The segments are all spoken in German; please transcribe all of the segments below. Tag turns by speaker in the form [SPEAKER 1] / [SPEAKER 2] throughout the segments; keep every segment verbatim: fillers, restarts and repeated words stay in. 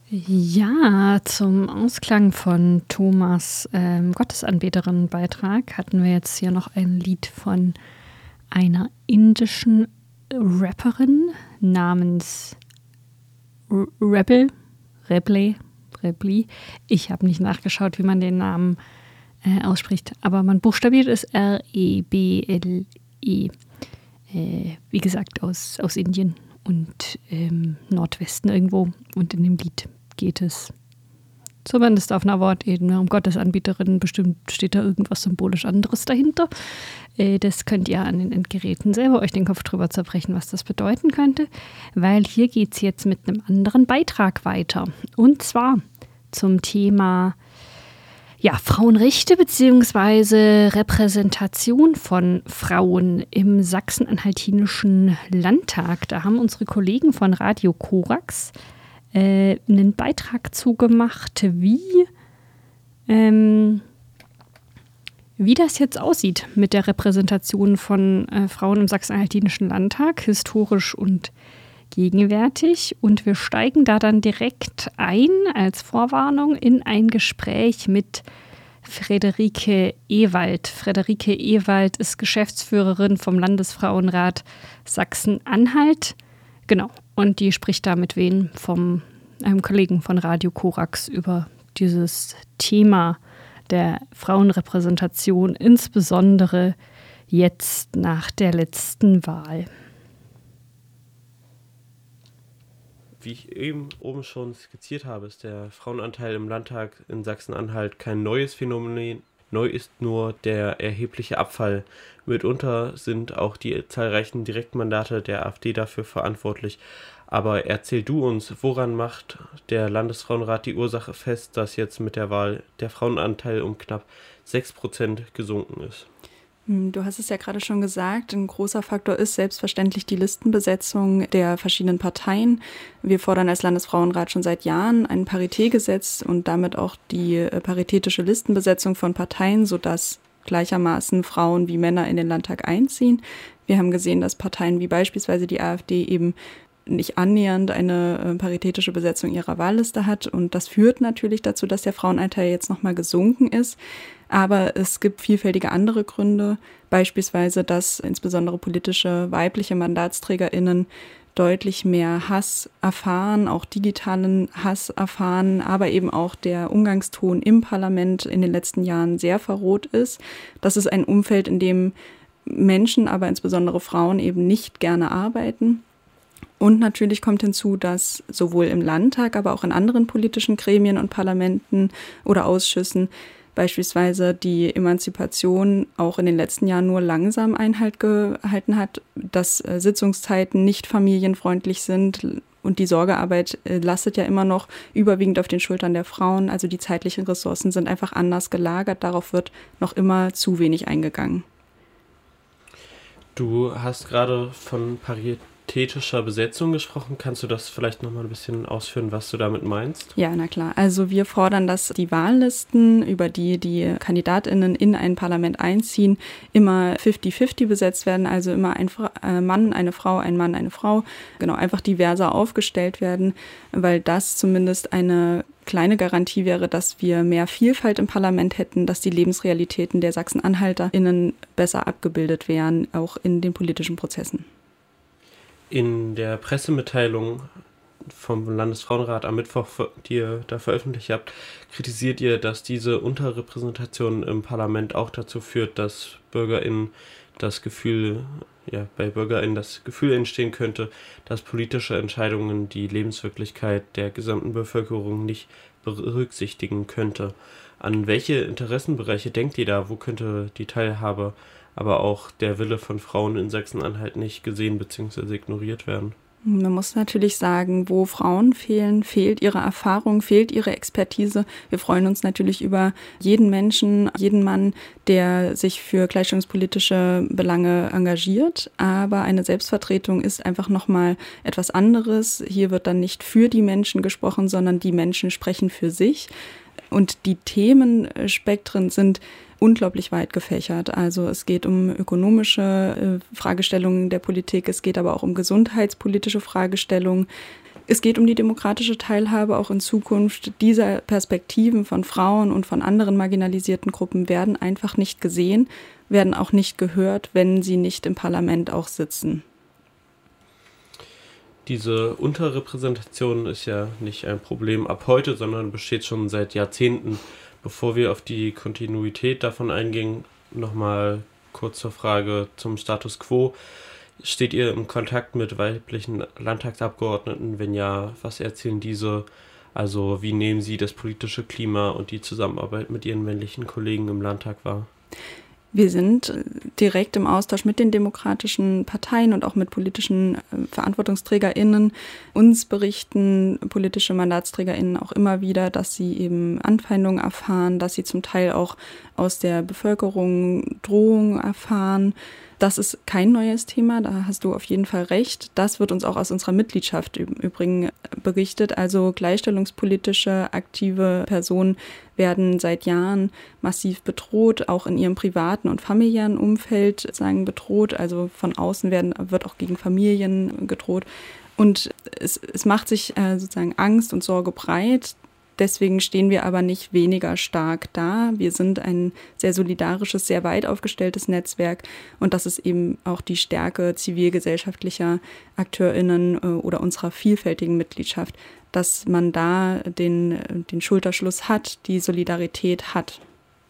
[SPEAKER 1] Ja, zum Ausklang von Thomas ähm, Gottesanbeterinnen-Beitrag hatten wir jetzt hier noch ein Lied von einer indischen Rapperin namens R- Rebel, Reble, Rebli. Ich habe nicht nachgeschaut, wie man den Namen äh, ausspricht, aber man buchstabiert es R E B L E. Äh, wie gesagt, aus, aus Indien und ähm, Nordwesten irgendwo. Und in dem Lied geht es zumindest auf einer Wortebene um Gottesanbeterinnen. Bestimmt steht da irgendwas symbolisch anderes dahinter. Äh, das könnt ihr an den Endgeräten selber euch den Kopf drüber zerbrechen, was das bedeuten könnte. Weil hier geht es jetzt mit einem anderen Beitrag weiter. Und zwar zum Thema ja, Frauenrechte bzw. Repräsentation von Frauen im sachsen-anhaltinischen Landtag. Da haben unsere Kollegen von Radio Korax äh, einen Beitrag zugemacht, wie, ähm, wie das jetzt aussieht mit der Repräsentation von äh, Frauen im sachsen-anhaltinischen Landtag, historisch und gegenwärtig. Und wir steigen da dann direkt ein als Vorwarnung in ein Gespräch mit Friederike Ewald. Friederike Ewald ist Geschäftsführerin vom Landesfrauenrat Sachsen-Anhalt. Genau. Und die spricht da mit wen vom einem Kollegen von Radio Korax über dieses Thema der Frauenrepräsentation, insbesondere jetzt nach der letzten Wahl.
[SPEAKER 2] Wie ich eben oben schon skizziert habe, ist der Frauenanteil im Landtag in Sachsen-Anhalt kein neues Phänomen. Neu ist nur der erhebliche Abfall. Mitunter sind auch die zahlreichen Direktmandate der AfD dafür verantwortlich. Aber erzähl du uns, woran macht der Landesfrauenrat die Ursache fest, dass jetzt mit der Wahl der Frauenanteil um knapp sechs Prozent gesunken ist?
[SPEAKER 3] Du hast es ja gerade schon gesagt, ein großer Faktor ist selbstverständlich die Listenbesetzung der verschiedenen Parteien. Wir fordern als Landesfrauenrat schon seit Jahren ein Paritätgesetz und damit auch die paritätische Listenbesetzung von Parteien, sodass gleichermaßen Frauen wie Männer in den Landtag einziehen. Wir haben gesehen, dass Parteien wie beispielsweise die AfD eben nicht annähernd eine paritätische Besetzung ihrer Wahlliste hat. Und das führt natürlich dazu, dass der Frauenanteil jetzt nochmal gesunken ist. Aber es gibt vielfältige andere Gründe, beispielsweise, dass insbesondere politische weibliche MandatsträgerInnen deutlich mehr Hass erfahren, auch digitalen Hass erfahren, aber eben auch der Umgangston im Parlament in den letzten Jahren sehr verroht ist. Das ist ein Umfeld, in dem Menschen, aber insbesondere Frauen eben nicht gerne arbeiten. Und natürlich kommt hinzu, dass sowohl im Landtag, aber auch in anderen politischen Gremien und Parlamenten oder Ausschüssen beispielsweise die Emanzipation auch in den letzten Jahren nur langsam Einhalt gehalten hat, dass Sitzungszeiten nicht familienfreundlich sind und die Sorgearbeit lastet ja immer noch überwiegend auf den Schultern der Frauen. Also die zeitlichen Ressourcen sind einfach anders gelagert, darauf wird noch immer zu wenig eingegangen.
[SPEAKER 2] Du hast gerade von Paritätischer Besetzung gesprochen. Kannst du das vielleicht noch mal ein bisschen ausführen, was du damit meinst? Ja, na klar. Also wir fordern, dass die Wahllisten, über die die KandidatInnen in ein Parlament einziehen, immer fünfzig fünfzig besetzt werden, also immer ein Mann, eine Frau, ein Mann, eine Frau, genau, einfach diverser aufgestellt werden, weil das zumindest eine kleine Garantie wäre, dass wir mehr Vielfalt im Parlament hätten, dass die Lebensrealitäten der SachsenanhalterInnen besser abgebildet wären, auch in den politischen Prozessen. In der Pressemitteilung vom Landesfrauenrat am Mittwoch, die ihr da veröffentlicht habt, kritisiert ihr, dass diese Unterrepräsentation im Parlament auch dazu führt, dass BürgerInnen das Gefühl, ja, bei BürgerInnen das Gefühl entstehen könnte, dass politische Entscheidungen die Lebenswirklichkeit der gesamten Bevölkerung nicht berücksichtigen könnte. An welche Interessenbereiche denkt ihr da? Wo könnte die Teilhabe, aber auch der Wille von Frauen in Sachsen-Anhalt nicht gesehen bzw. ignoriert werden? Man muss natürlich sagen, wo Frauen fehlen, fehlt ihre Erfahrung, fehlt ihre Expertise. Wir freuen uns natürlich über jeden Menschen, jeden Mann, der sich für gleichstellungspolitische Belange engagiert. Aber eine Selbstvertretung ist einfach nochmal etwas anderes. Hier wird dann nicht für die Menschen gesprochen, sondern die Menschen sprechen für sich. Und die Themenspektren sind unglaublich weit gefächert. Also es geht um ökonomische äh, Fragestellungen der Politik, es geht aber auch um gesundheitspolitische Fragestellungen.
[SPEAKER 3] Es geht um die demokratische Teilhabe auch in Zukunft. Diese Perspektiven von Frauen und von anderen marginalisierten Gruppen werden einfach nicht gesehen, werden auch nicht gehört, wenn sie nicht im Parlament auch sitzen.
[SPEAKER 2] Diese Unterrepräsentation ist ja nicht ein Problem ab heute, sondern besteht schon seit Jahrzehnten. Bevor wir auf die Kontinuität davon eingehen, nochmal kurz zur Frage zum Status quo. Steht ihr im Kontakt mit weiblichen Landtagsabgeordneten? Wenn ja, was erzählen diese? Also wie nehmen sie das politische Klima und die Zusammenarbeit mit ihren männlichen Kollegen im Landtag wahr?
[SPEAKER 3] Wir sind direkt im Austausch mit den demokratischen Parteien und auch mit politischen VerantwortungsträgerInnen. Uns berichten politische MandatsträgerInnen auch immer wieder, dass sie eben Anfeindungen erfahren, dass sie zum Teil auch aus der Bevölkerung Drohungen erfahren. Das ist kein neues Thema, da hast du auf jeden Fall recht. Das wird uns auch aus unserer Mitgliedschaft im Übrigen berichtet. Also gleichstellungspolitische, aktive Personen werden seit Jahren massiv bedroht, auch in ihrem privaten und familiären Umfeld sagen bedroht. Also von außen werden, wird auch gegen Familien gedroht. Und es, es macht sich äh, sozusagen Angst und Sorge breit. Deswegen stehen wir aber nicht weniger stark da. Wir sind ein sehr solidarisches, sehr weit aufgestelltes Netzwerk und das ist eben auch die Stärke zivilgesellschaftlicher AkteurInnen oder unserer vielfältigen Mitgliedschaft, dass man da den, den Schulterschluss hat, die Solidarität hat.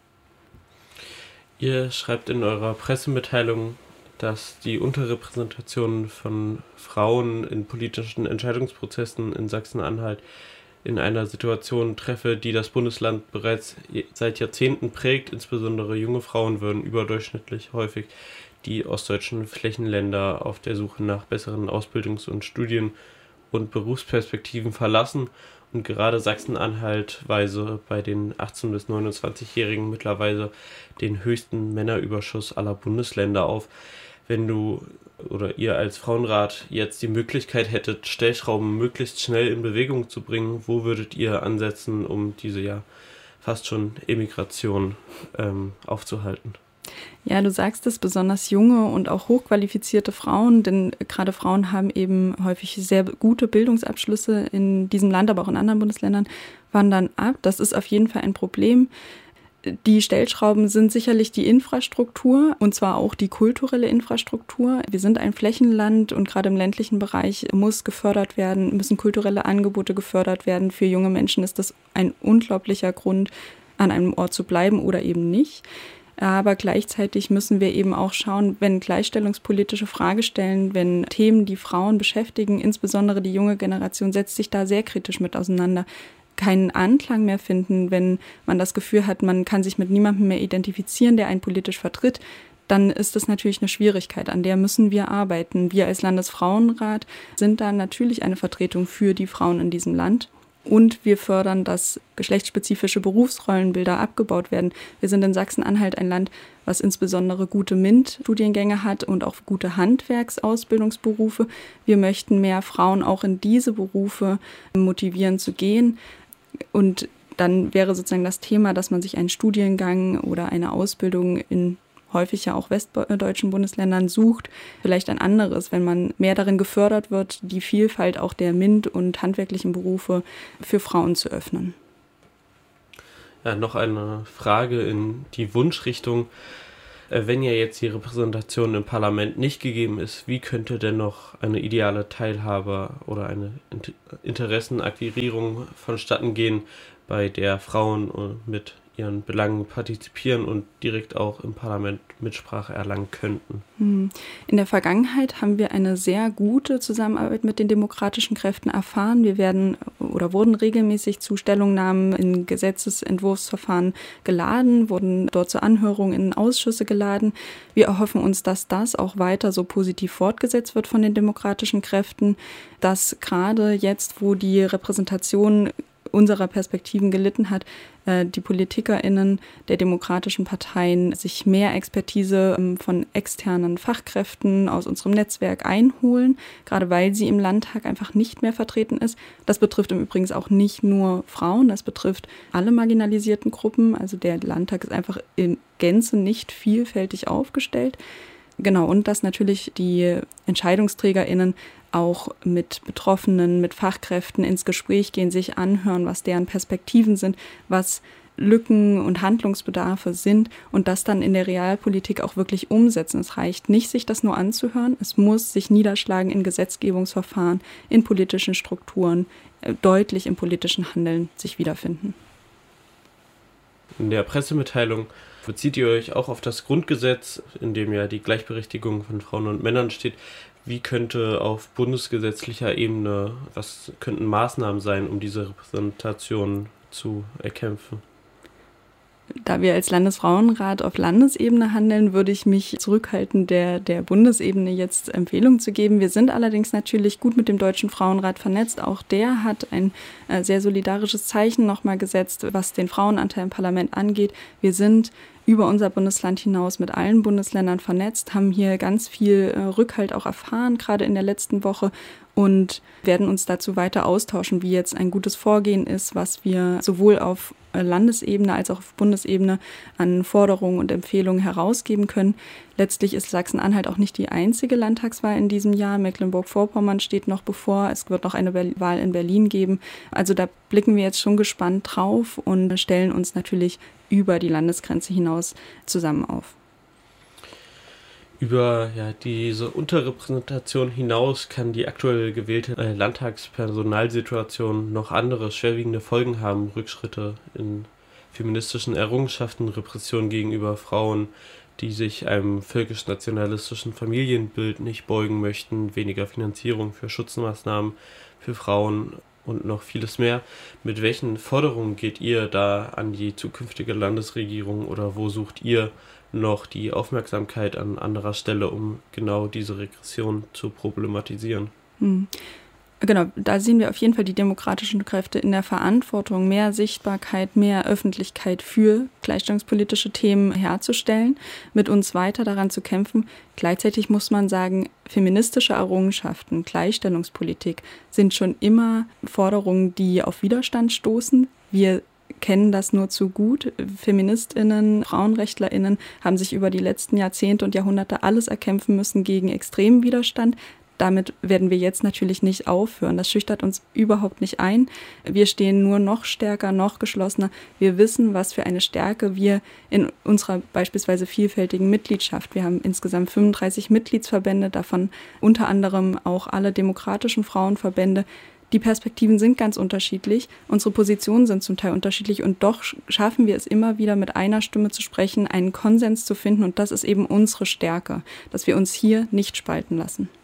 [SPEAKER 2] Ihr schreibt in eurer Pressemitteilung, dass die Unterrepräsentation von Frauen in politischen Entscheidungsprozessen in Sachsen-Anhalt in einer Situation treffe, die das Bundesland bereits seit Jahrzehnten prägt. Insbesondere junge Frauen würden überdurchschnittlich häufig die ostdeutschen Flächenländer auf der Suche nach besseren Ausbildungs- und Studien- und Berufsperspektiven verlassen. Und gerade Sachsen-Anhalt weise bei den achtzehn- bis neunundzwanzigjährigen mittlerweile den höchsten Männerüberschuss aller Bundesländer auf. Wenn du oder ihr als Frauenrat jetzt die Möglichkeit hättet, Stellschrauben möglichst schnell in Bewegung zu bringen, wo würdet ihr ansetzen, um diese ja fast schon Emigration ähm, aufzuhalten?
[SPEAKER 3] Ja, du sagst es, besonders junge und auch hochqualifizierte Frauen, denn gerade Frauen haben eben häufig sehr gute Bildungsabschlüsse in diesem Land, aber auch in anderen Bundesländern, wandern ab. Das ist auf jeden Fall ein Problem. Die Stellschrauben sind sicherlich die Infrastruktur und zwar auch die kulturelle Infrastruktur. Wir sind ein Flächenland und gerade im ländlichen Bereich muss gefördert werden, müssen kulturelle Angebote gefördert werden. Für junge Menschen ist das ein unglaublicher Grund, an einem Ort zu bleiben oder eben nicht. Aber gleichzeitig müssen wir eben auch schauen, wenn gleichstellungspolitische Fragestellen, wenn Themen, die Frauen beschäftigen, insbesondere die junge Generation, setzt sich da sehr kritisch mit auseinander, keinen Anklang mehr finden, wenn man das Gefühl hat, man kann sich mit niemandem mehr identifizieren, der einen politisch vertritt, dann ist das natürlich eine Schwierigkeit, an der müssen wir arbeiten. Wir als Landesfrauenrat sind da natürlich eine Vertretung für die Frauen in diesem Land. Und wir fördern, dass geschlechtsspezifische Berufsrollenbilder abgebaut werden. Wir sind in Sachsen-Anhalt ein Land, was insbesondere gute MINT-Studiengänge hat und auch gute Handwerksausbildungsberufe. Wir möchten mehr Frauen auch in diese Berufe motivieren zu gehen. Und dann wäre sozusagen das Thema, dass man sich einen Studiengang oder eine Ausbildung in häufig ja auch westdeutschen Bundesländern sucht, vielleicht ein anderes, wenn man mehr darin gefördert wird, die Vielfalt auch der MINT- und handwerklichen Berufe für Frauen zu öffnen.
[SPEAKER 2] Ja, noch eine Frage in die Wunschrichtung. Wenn ja jetzt die Repräsentation im Parlament nicht gegeben ist, wie könnte denn noch eine ideale Teilhabe oder eine Interessenakquirierung vonstatten gehen, bei der Frauen mit ihren Belangen partizipieren und direkt auch im Parlament Mitsprache erlangen könnten?
[SPEAKER 3] In der Vergangenheit haben wir eine sehr gute Zusammenarbeit mit den demokratischen Kräften erfahren. Wir werden oder wurden regelmäßig zu Stellungnahmen in Gesetzesentwurfsverfahren geladen, wurden dort zur Anhörung in Ausschüsse geladen. Wir erhoffen uns, dass das auch weiter so positiv fortgesetzt wird von den demokratischen Kräften, dass gerade jetzt, wo die Repräsentation unserer Perspektiven gelitten hat, die PolitikerInnen der demokratischen Parteien sich mehr Expertise von externen Fachkräften aus unserem Netzwerk einholen, gerade weil sie im Landtag einfach nicht mehr vertreten ist. Das betrifft im Übrigen auch nicht nur Frauen, das betrifft alle marginalisierten Gruppen. Also der Landtag ist einfach in Gänze nicht vielfältig aufgestellt. Genau, und dass natürlich die EntscheidungsträgerInnen auch mit Betroffenen, mit Fachkräften ins Gespräch gehen, sich anhören, was deren Perspektiven sind, was Lücken und Handlungsbedarfe sind und das dann in der Realpolitik auch wirklich umsetzen. Es reicht nicht, sich das nur anzuhören, es muss sich niederschlagen in Gesetzgebungsverfahren, in politischen Strukturen, deutlich im politischen Handeln sich wiederfinden.
[SPEAKER 2] In der Pressemitteilung bezieht ihr euch auch auf das Grundgesetz, in dem ja die Gleichberechtigung von Frauen und Männern steht. Wie könnte auf bundesgesetzlicher Ebene, was könnten Maßnahmen sein, um diese Repräsentation zu erkämpfen?
[SPEAKER 3] Da wir als Landesfrauenrat auf Landesebene handeln, würde ich mich zurückhalten, der, der Bundesebene jetzt Empfehlungen zu geben. Wir sind allerdings natürlich gut mit dem Deutschen Frauenrat vernetzt. Auch der hat ein äh, sehr solidarisches Zeichen nochmal gesetzt, was den Frauenanteil im Parlament angeht. Wir sind über unser Bundesland hinaus mit allen Bundesländern vernetzt, haben hier ganz viel äh, Rückhalt auch erfahren, gerade in der letzten Woche, und werden uns dazu weiter austauschen, wie jetzt ein gutes Vorgehen ist, was wir sowohl auf Landesebene als auch auf Bundesebene an Forderungen und Empfehlungen herausgeben können. Letztlich ist Sachsen-Anhalt auch nicht die einzige Landtagswahl in diesem Jahr. Mecklenburg-Vorpommern steht noch bevor. Es wird noch eine Wahl in Berlin geben. Also da blicken wir jetzt schon gespannt drauf und stellen uns natürlich über die Landesgrenze hinaus zusammen auf.
[SPEAKER 2] Über ja, diese Unterrepräsentation hinaus kann die aktuell gewählte äh, Landtagspersonalsituation noch andere schwerwiegende Folgen haben. Rückschritte in feministischen Errungenschaften, Repression gegenüber Frauen, die sich einem völkisch-nationalistischen Familienbild nicht beugen möchten, weniger Finanzierung für Schutzmaßnahmen für Frauen und noch vieles mehr. Mit welchen Forderungen geht ihr da an die zukünftige Landesregierung oder wo sucht ihr noch die Aufmerksamkeit an anderer Stelle, um genau diese Regression zu problematisieren?
[SPEAKER 3] Hm. Genau, da sehen wir auf jeden Fall die demokratischen Kräfte in der Verantwortung, mehr Sichtbarkeit, mehr Öffentlichkeit für gleichstellungspolitische Themen herzustellen, mit uns weiter daran zu kämpfen. Gleichzeitig muss man sagen, feministische Errungenschaften, Gleichstellungspolitik sind schon immer Forderungen, die auf Widerstand stoßen. Wir kennen das nur zu gut. FeministInnen, FrauenrechtlerInnen haben sich über die letzten Jahrzehnte und Jahrhunderte alles erkämpfen müssen gegen extremen Widerstand. Damit werden wir jetzt natürlich nicht aufhören. Das schüchtert uns überhaupt nicht ein. Wir stehen nur noch stärker, noch geschlossener. Wir wissen, was für eine Stärke wir in unserer beispielsweise vielfältigen Mitgliedschaft. Wir haben insgesamt fünfunddreißig Mitgliedsverbände, davon unter anderem auch alle demokratischen Frauenverbände. Die Perspektiven sind ganz unterschiedlich, unsere Positionen sind zum Teil unterschiedlich und doch schaffen wir es immer wieder, mit einer Stimme zu sprechen, einen Konsens zu finden, und das ist eben unsere Stärke, dass wir uns hier nicht spalten lassen.